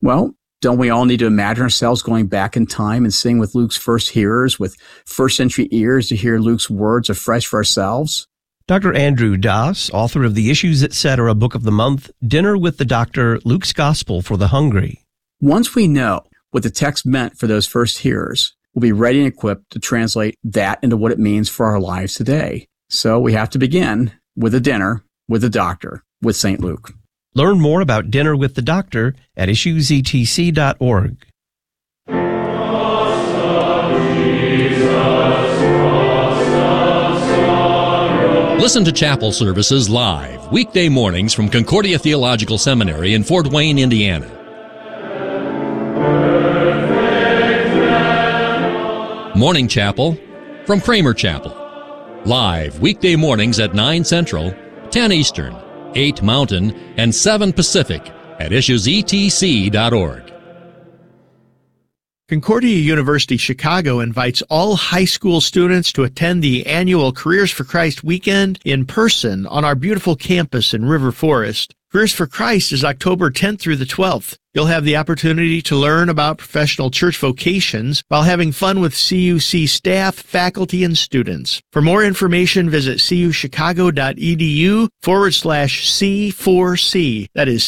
Well, don't we all need to imagine ourselves going back in time and sitting with Luke's first hearers with first century ears to hear Luke's words afresh for ourselves? Dr. Andrew Das, author of the Issues Etc. Book of the Month, Dinner with the Doctor, Luke's Gospel for the Hungry. Once we know what the text meant for those first hearers, we'll be ready and equipped to translate that into what it means for our lives today. So we have to begin with a dinner with the doctor, with St. Luke. Learn more about Dinner with the Doctor at issuesetc.org. Listen to chapel services live, weekday mornings from Concordia Theological Seminary in Fort Wayne, Indiana. Morning Chapel from Kramer Chapel. Live weekday mornings at 9 Central, 10 Eastern, 8 Mountain, and 7 Pacific at issuesetc.org. Concordia University Chicago invites all high school students to attend the annual Careers for Christ weekend in person on our beautiful campus in River Forest. Careers for Christ is October 10th through the 12th. You'll have the opportunity to learn about professional church vocations while having fun with CUC staff, faculty, and students. For more information, visit cuchicago.edu/C4C. That is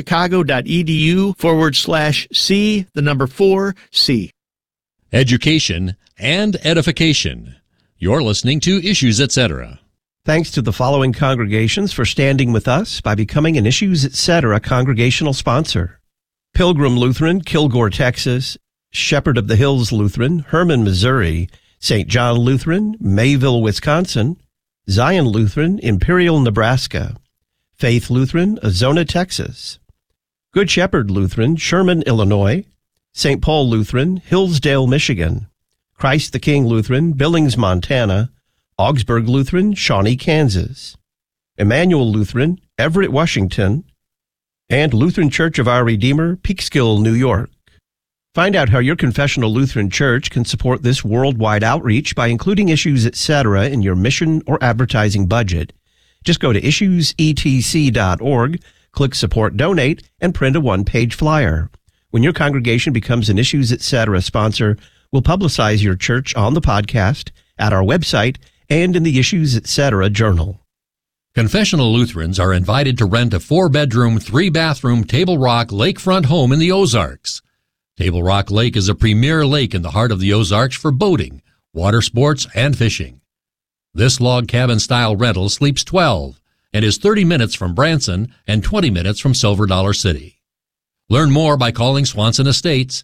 cuchicago.edu/C4C. Education and edification. You're listening to Issues Etc. Thanks to the following congregations for standing with us by becoming an Issues Etc. congregational sponsor: Pilgrim Lutheran, Kilgore, Texas; Shepherd of the Hills Lutheran, Herman, Missouri; St. John Lutheran, Mayville, Wisconsin; Zion Lutheran, Imperial, Nebraska; Faith Lutheran, Azona, Texas; Good Shepherd Lutheran, Sherman, Illinois; St. Paul Lutheran, Hillsdale, Michigan; Christ the King Lutheran, Billings, Montana; Augsburg Lutheran, Shawnee, Kansas; Emmanuel Lutheran, Everett, Washington; and Lutheran Church of Our Redeemer, Peekskill, New York. Find out how your confessional Lutheran church can support this worldwide outreach by including Issues Etc. in your mission or advertising budget. Just go to issuesetc.org, click Support Donate, and print a one-page flyer. When your congregation becomes an Issues Etc. sponsor, we'll publicize your church on the podcast, at our website, and in the Issues Etc. journal. Confessional Lutherans are invited to rent a 4-bedroom, 3-bathroom Table Rock lakefront home in the Ozarks. Table Rock Lake is a premier lake in the heart of the Ozarks for boating, water sports, and fishing. This log cabin-style rental sleeps 12 and is 30 minutes from Branson and 20 minutes from Silver Dollar City. Learn more by calling Swanson Estates,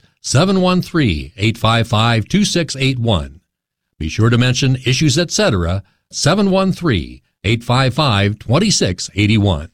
713-855-2681. Be sure to mention Issues Etc., 713-855-2681.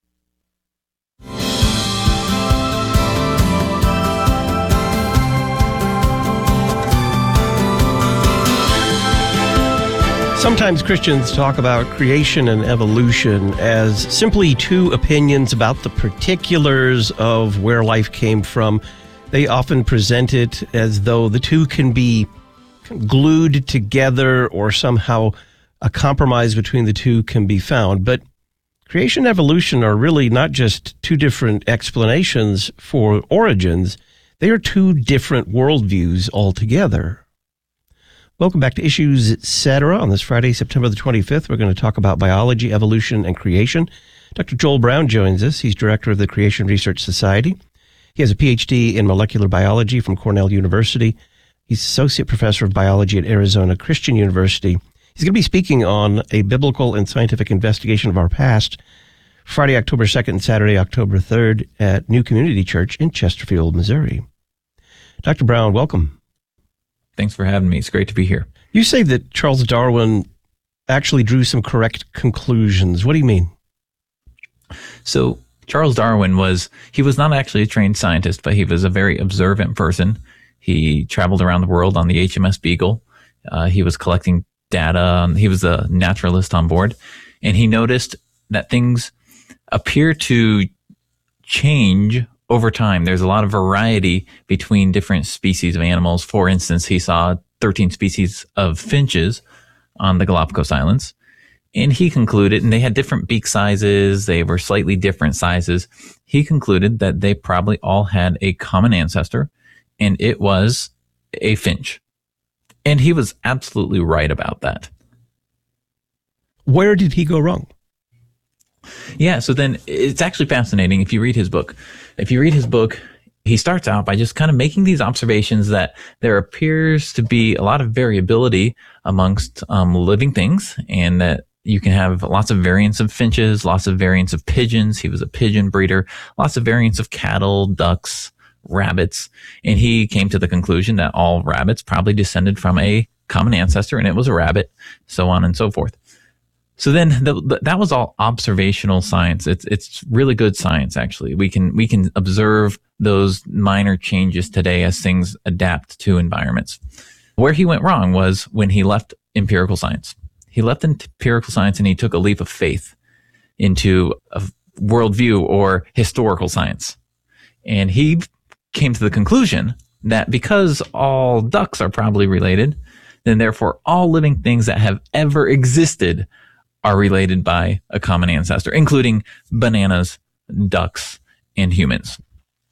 Sometimes Christians talk about creation and evolution as simply two opinions about the particulars of where life came from. They often present it as though the two can be glued together or somehow a compromise between the two can be found. But creation and evolution are really not just two different explanations for origins. They are two different worldviews altogether. Welcome back to Issues Etc. On this Friday, September the 25th, we're going to talk about biology, evolution, and creation. Dr. Joel Brown joins us. He's director of the Creation Research Society. He has a PhD in molecular biology from Cornell University. He's associate professor of biology at Arizona Christian University. He's going to be speaking on a biblical and scientific investigation of our past Friday, October 2nd and Saturday, October 3rd at New Community Church in Chesterfield, Missouri. Dr. Brown, welcome. Thanks for having me. It's great to be here. You say that Charles Darwin actually drew some correct conclusions. What do you mean? So Charles Darwin was not actually a trained scientist, but he was a very observant person. He traveled around the world on the HMS Beagle. He was collecting data. He was a naturalist on board. And he noticed that things appear to change over time. There's a lot of variety between different species of animals. For instance, he saw 13 species of finches on the Galapagos Islands. And he concluded, and they had different beak sizes, they were slightly different sizes. He concluded that they probably all had a common ancestor, and it was a finch. And he was absolutely right about that. Where did he go wrong? Yeah, so then it's actually fascinating if you read his book. He starts out by just kind of making these observations that there appears to be a lot of variability amongst living things, and that you can have lots of variants of finches, lots of variants of pigeons. He was a pigeon breeder, lots of variants of cattle, ducks, rabbits. And he came to the conclusion that all rabbits probably descended from a common ancestor, and it was a rabbit, so on and so forth. So then that was all observational science. It's really good science, actually. We can observe those minor changes today as things adapt to environments. Where he went wrong was when he left empirical science. He left empirical science and he took a leap of faith into a worldview or historical science. And he came to the conclusion that because all ducks are probably related, then therefore all living things that have ever existed are related by a common ancestor, including bananas, ducks, and humans.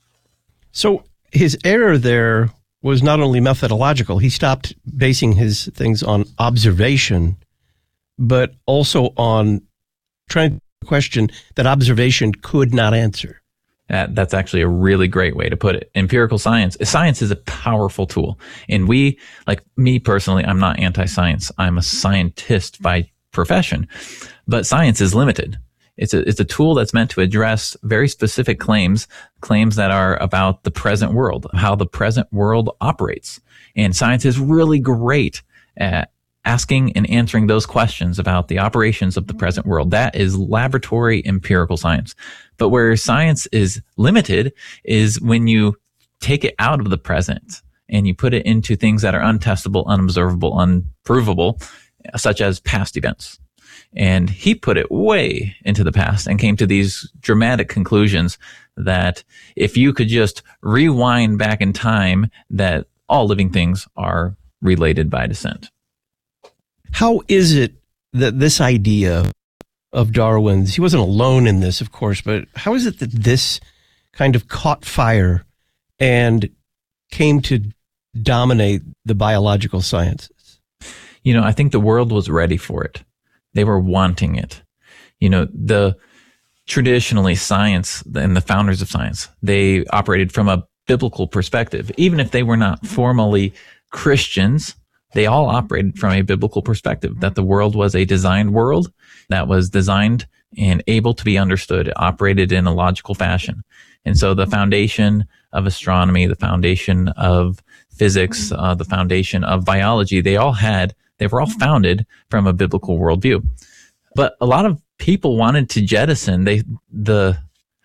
So his error there was not only methodological. He stopped basing his things on observation, but also on trying to question that observation could not answer. That's actually a really great way to put it. Empirical science is a powerful tool. And we, like me personally, I'm not anti-science. I'm a scientist by profession, but science is limited. It's a tool that's meant to address very specific claims that are about the present world, how the present world operates. And science is really great at asking and answering those questions about the operations of the present world. That is laboratory empirical science. But where science is limited is when you take it out of the present and you put it into things that are untestable, unobservable, unprovable, such as past events. And he put it way into the past and came to these dramatic conclusions that if you could just rewind back in time, that all living things are related by descent. How is it that this idea of Darwin's, he wasn't alone in this, of course, but how is it that this kind of caught fire and came to dominate the biological sciences? You know, I think the world was ready for it. They were wanting it. You know, traditionally science and the founders of science, they operated from a biblical perspective. Even if they were not formally Christians, they all operated from a biblical perspective, that the world was a designed world that was designed and able to be understood. It operated in a logical fashion. And so the foundation of astronomy, the foundation of physics, the foundation of biology, they were all founded from a biblical worldview. But a lot of people wanted to jettison the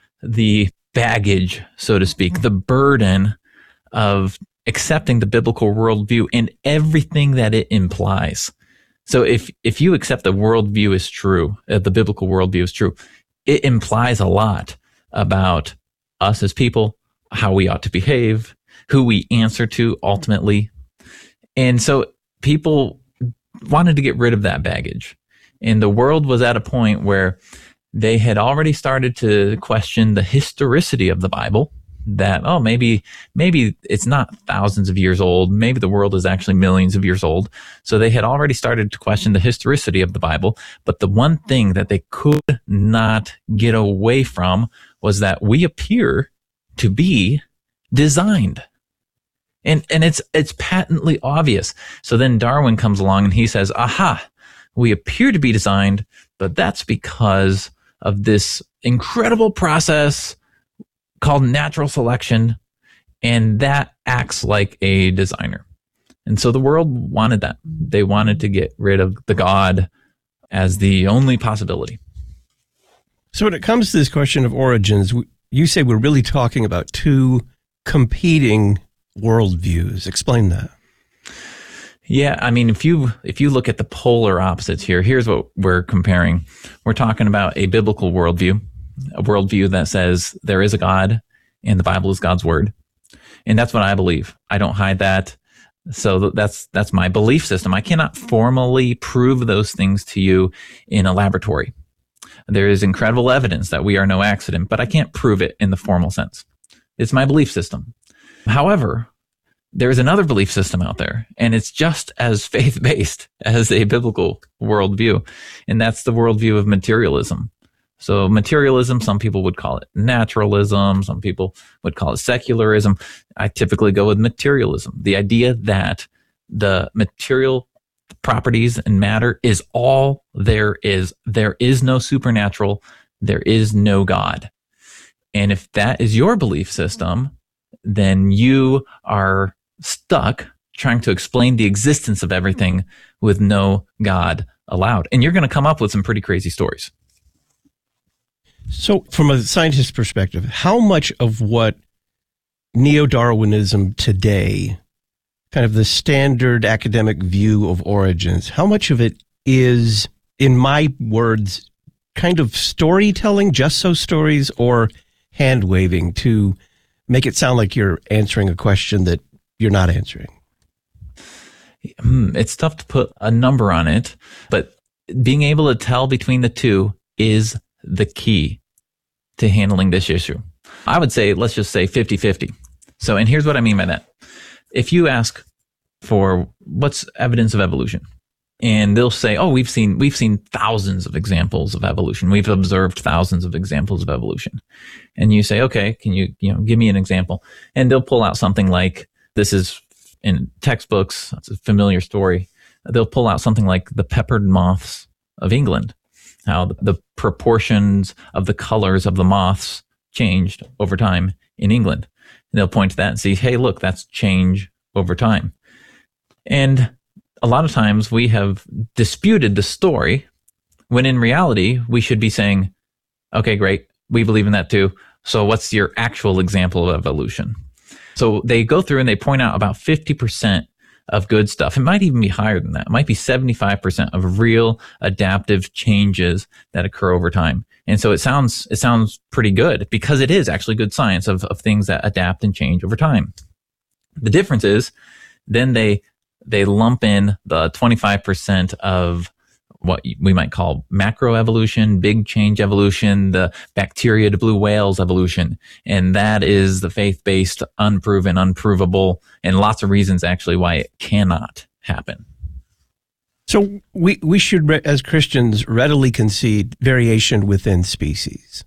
baggage, so to speak, the burden of accepting the biblical worldview and everything that it implies. So if you accept the worldview is true, the biblical worldview is true, it implies a lot about us as people, how we ought to behave, who we answer to ultimately. And so people wanted to get rid of that baggage. And the world was at a point where they had already started to question the historicity of the Bible, that, oh, maybe it's not thousands of years old. Maybe the world is actually millions of years old. So they had already started to question the historicity of the Bible. But the one thing that they could not get away from was that we appear to be designed. And it's patently obvious. So then Darwin comes along and he says, aha, we appear to be designed, but that's because of this incredible process called natural selection, and that acts like a designer. And so the world wanted that. They wanted to get rid of the God as the only possibility. So when it comes to this question of origins, you say we're really talking about two competing worldviews. Explain that. Yeah, I mean, if you look at the polar opposites here, here's what we're comparing. We're talking about a biblical worldview, a worldview that says there is a God and the Bible is God's word. And that's what I believe. I don't hide that. So that's my belief system. I cannot formally prove those things to you in a laboratory. There is incredible evidence that we are no accident, but I can't prove it in the formal sense. It's my belief system. However, there's another belief system out there, and it's just as faith-based as a biblical worldview, and that's the worldview of materialism. So materialism, some people would call it naturalism, some people would call it secularism. I typically go with materialism, the idea that the material properties and matter is all there is. There is no supernatural. There is no God. And if that is your belief system, then you are stuck trying to explain the existence of everything with no God allowed. And you're going to come up with some pretty crazy stories. So from a scientist's perspective, how much of what neo-Darwinism today, kind of the standard academic view of origins, how much of it is, in my words, kind of storytelling, just so stories, or hand-waving to make it sound like you're answering a question that you're not answering? It's tough to put a number on it, but being able to tell between the two is the key to handling this issue. I would say, let's just say 50-50. So, and here's what I mean by that. If you ask for what's evidence of evolution, and they'll say, oh, we've seen thousands of examples of evolution. We've observed thousands of examples of evolution. And you say, okay, can you give me an example? And they'll pull out something like, this is in textbooks, it's a familiar story. They'll pull out something like the peppered moths of England, how the proportions of the colors of the moths changed over time in England. And they'll point to that and see, hey, look, that's change over time. And a lot of times we have disputed the story when in reality we should be saying, okay, great, we believe in that too. So what's your actual example of evolution? So they go through and they point out about 50% of good stuff. It might even be higher than that. It might be 75% of real adaptive changes that occur over time. And so it sounds pretty good because it is actually good science of things that adapt and change over time. The difference is then they lump in the 25% of what we might call macroevolution, big change evolution, the bacteria to blue whales evolution. And that is the faith-based, unproven, unprovable, and lots of reasons actually why it cannot happen. So we should, as Christians, readily concede variation within species.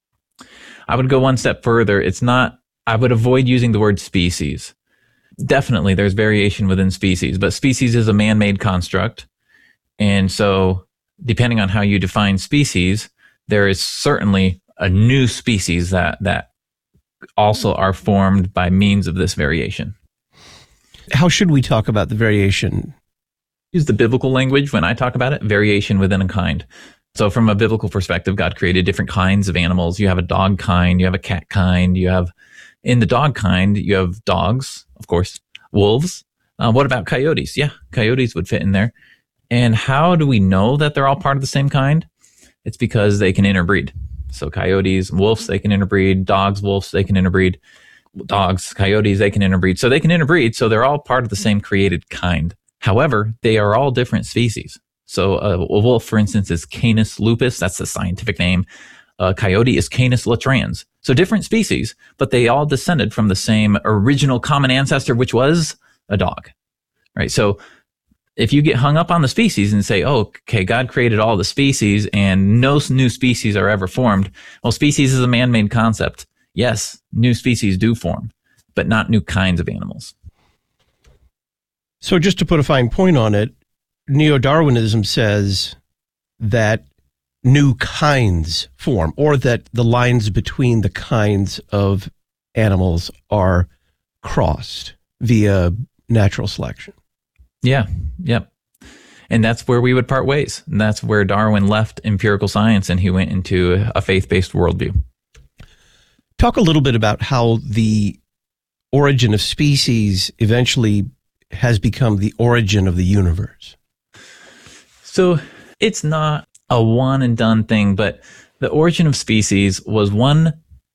I would go one step further. I would avoid using the word species. Definitely there's variation within species, but species is a man-made construct. And so depending on how you define species, there is certainly a new species that also are formed by means of this variation. How should we talk about the variation? Use the biblical language when I talk about it, variation within a kind. So from a biblical perspective, God created different kinds of animals. You have a dog kind, you have a cat kind, in the dog kind, you have dogs, of course, wolves. What about coyotes? Yeah, coyotes would fit in there. And how do we know that they're all part of the same kind? It's because they can interbreed. So coyotes, wolves, they can interbreed. Dogs, wolves, they can interbreed. Dogs, coyotes, they can interbreed. So they can interbreed, so they're all part of the same created kind. However, they are all different species. So a wolf, for instance, is Canis lupus. That's the scientific name. A coyote is Canis latrans. So different species, but they all descended from the same original common ancestor, which was a dog, right? So if you get hung up on the species and say, oh, okay, God created all the species and no new species are ever formed. Well, species is a man-made concept. Yes, new species do form, but not new kinds of animals. So just to put a fine point on it, neo-Darwinism says that new kinds form, or that the lines between the kinds of animals are crossed via natural selection. Yeah, yep. And that's where we would part ways. And that's where Darwin left empirical science and he went into a faith-based worldview. Talk a little bit about how the origin of species eventually has become the origin of the universe. So it's not a one and done thing, but the origin of species was one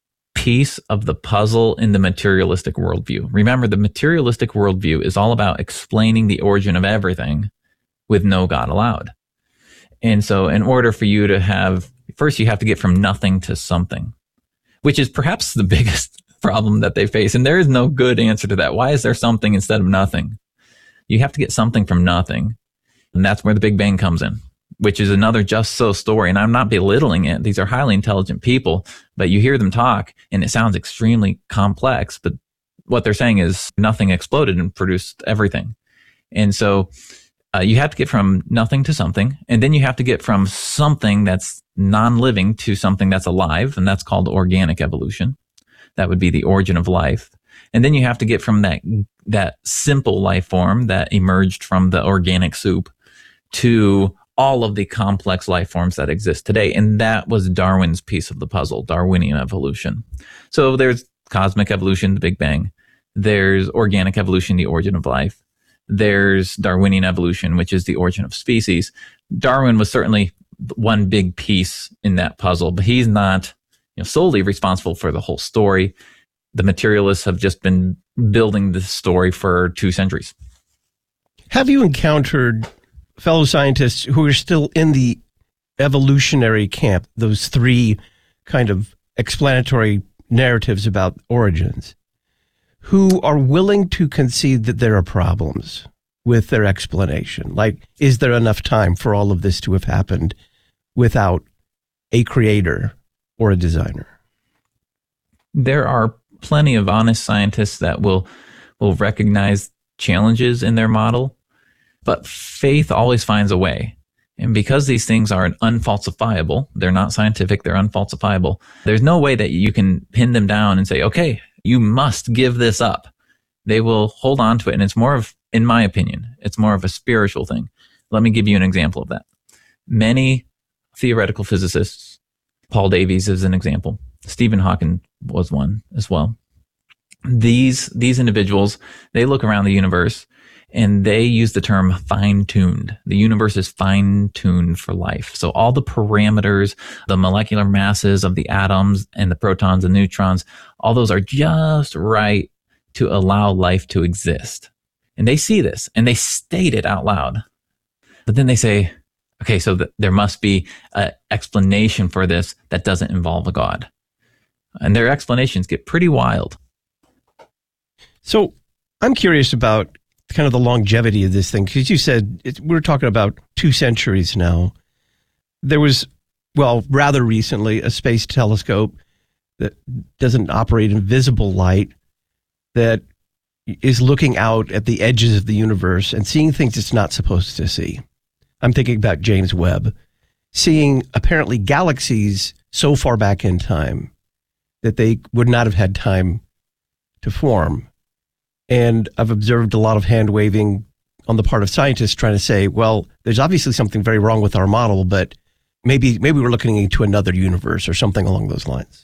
piece of the puzzle in the materialistic worldview. Remember, the materialistic worldview is all about explaining the origin of everything with no God allowed. And so in order for you to have, first you have to get from nothing to something, which is perhaps the biggest problem that they face. And there is no good answer to that. Why is there something instead of nothing? You have to get something from nothing. And that's where the Big Bang comes in, which is another just so story. And I'm not belittling it. These are highly intelligent people, but you hear them talk and it sounds extremely complex. But what they're saying is nothing exploded and produced everything. And so you have to get from nothing to something. And then you have to get from something that's non-living to something that's alive. And that's called organic evolution. That would be the origin of life. And then you have to get from that simple life form that emerged from the organic soup to all of the complex life forms that exist today. And that was Darwin's piece of the puzzle, Darwinian evolution. So there's cosmic evolution, the Big Bang. There's organic evolution, the origin of life. There's Darwinian evolution, which is the origin of species. Darwin was certainly one big piece in that puzzle, but he's not solely responsible for the whole story. The materialists have just been building this story for 2 centuries. Have you encountered fellow scientists who are still in the evolutionary camp, those 3 kind of explanatory narratives about origins, who are willing to concede that there are problems with their explanation? Like, is there enough time for all of this to have happened without a creator or a designer? There are plenty of honest scientists that will recognize challenges in their model, but faith always finds a way. And because these things are unfalsifiable, they're not scientific, they're unfalsifiable, there's no way that you can pin them down and say, okay, you must give this up. They will hold on to it. And it's more of, in my opinion, it's more of a spiritual thing. Let me give you an example of that. Many theoretical physicists, Paul Davies is an example, Stephen Hawking was one as well. These individuals, they look around the universe and they use the term fine-tuned. The universe is fine-tuned for life. So all the parameters, the molecular masses of the atoms and the protons and neutrons, all those are just right to allow life to exist. And they see this and they state it out loud. But then they say, okay, so there must be an explanation for this that doesn't involve a God. And their explanations get pretty wild. So I'm curious about kind of the longevity of this thing, because you said we're talking about 2 centuries now. There was, well, rather recently, a space telescope that doesn't operate in visible light that is looking out at the edges of the universe and seeing things it's not supposed to see. I'm thinking about James Webb, seeing apparently galaxies so far back in time that they would not have had time to form. And I've observed a lot of hand waving on the part of scientists trying to say, well, there's obviously something very wrong with our model, but maybe we're looking into another universe or something along those lines.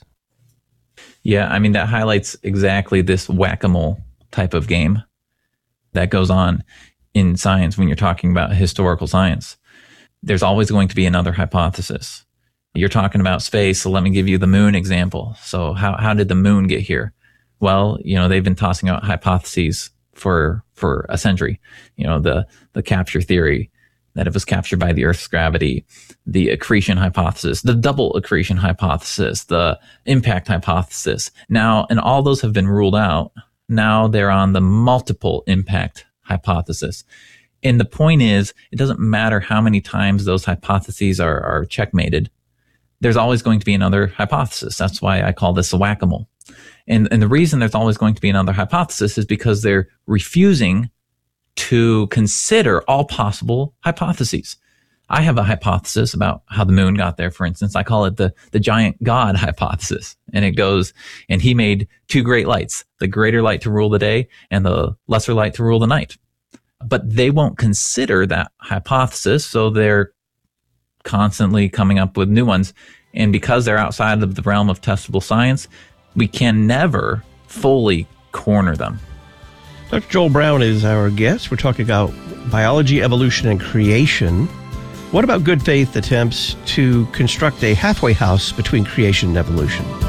Yeah, I mean, that highlights exactly this whack-a-mole type of game that goes on in science when you're talking about historical science. There's always going to be another hypothesis. You're talking about space, so let me give you the moon example. So how did the moon get here? Well, they've been tossing out hypotheses for a century. The capture theory, that it was captured by the Earth's gravity, the accretion hypothesis, the double accretion hypothesis, the impact hypothesis. Now, and all those have been ruled out. Now they're on the multiple impact hypothesis. And the point is, it doesn't matter how many times those hypotheses are checkmated. There's always going to be another hypothesis. That's why I call this a whack-a-mole. And the reason there's always going to be another hypothesis is because they're refusing to consider all possible hypotheses. I have a hypothesis about how the moon got there, for instance. I call it the giant God hypothesis. And it goes, and he made 2 great lights, the greater light to rule the day and the lesser light to rule the night. But they won't consider that hypothesis, so they're constantly coming up with new ones. And because they're outside of the realm of testable science, we can never fully corner them. Dr. Joel Brown is our guest. We're talking about biology, evolution, and creation. What about good faith attempts to construct a halfway house between creation and evolution?